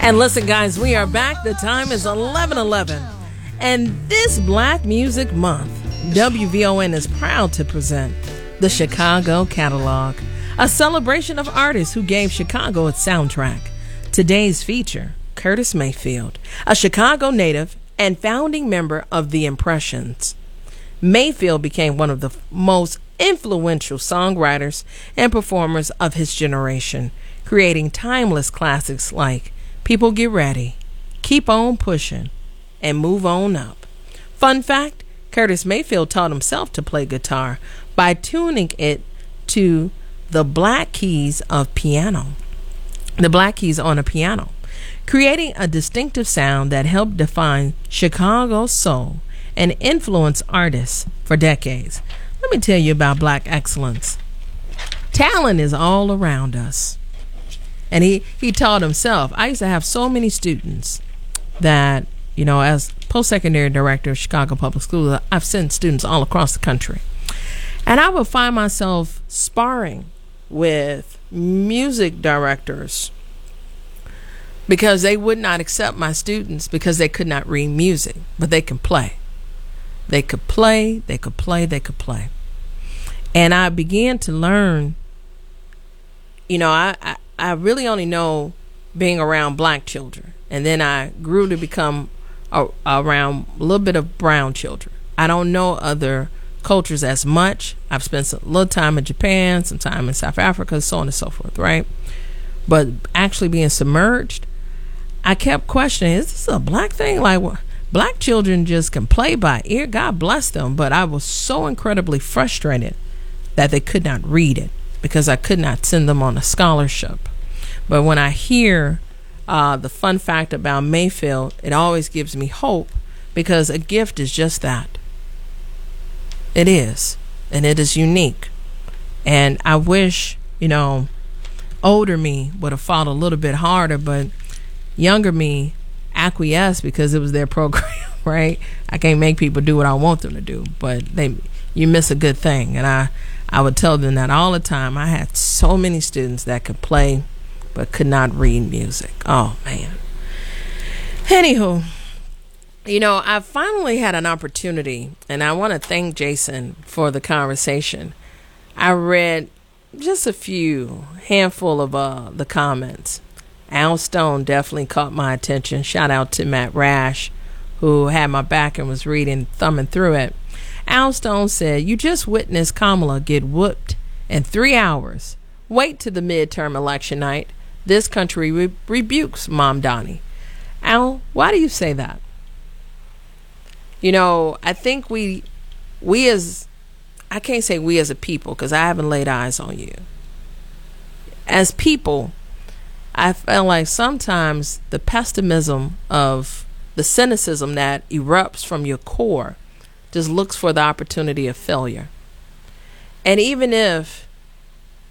And listen, guys, we are back. The time is 11:11. And this Black Music Month, WVON is proud to present the Chicago Catalog, a celebration of artists who gave Chicago its soundtrack. Today's feature, Curtis Mayfield, a Chicago native and founding member of The Impressions. Mayfield became one of the most influential songwriters and performers of his generation, creating timeless classics like People Get Ready, Keep On Pushing, and Move On Up. Fun fact, Curtis Mayfield taught himself to play guitar by tuning it to the black keys of piano. The black keys on a piano, creating a distinctive sound that helped define Chicago's soul and influence artists for decades. Let me tell you about black excellence. Talent is all around us. And he taught himself. I used to have so many students that, you know, as post-secondary director of Chicago Public Schools, I've sent students all across the country. And I would find myself sparring with music directors because they would not accept my students because they could not read music, but they can play. They could play, they could play, they could play. And I began to learn, you know, I really only know being around black children. And then I grew to become around a little bit of brown children. I don't know other cultures as much. I've spent a little time in Japan, some time in South Africa, so on and so forth, right? But actually being submerged, I kept questioning, is this a black thing? Like, what? Black children just can play by ear. God bless them. But I was so incredibly frustrated that they could not read it because I could not send them on a scholarship. But when I hear the fun fact about Mayfield, it always gives me hope because a gift is just that. It is. And it is unique. And I wish, you know, older me would have fought a little bit harder, but younger me acquiesced because it was their program, right? I can't make people do what I want them to do, but you miss a good thing. And I would tell them that all the time. I had so many students that could play but could not read music. Oh, man. Anywho, you know, I finally had an opportunity, and I want to thank Jason for the conversation. I read just a handful of the comments. Al Stone definitely caught my attention. Shout out to Matt Rash, who had my back and was thumbing through it. Al Stone said, "You just witnessed Kamala get whooped in 3 hours. Wait till the midterm election night. This country rebukes Mom Donnie." Al, why do you say that? You know, I think we as, I can't say we as a people because I haven't laid eyes on you. As people, I felt like sometimes the pessimism of the cynicism that erupts from your core just looks for the opportunity of failure. And even if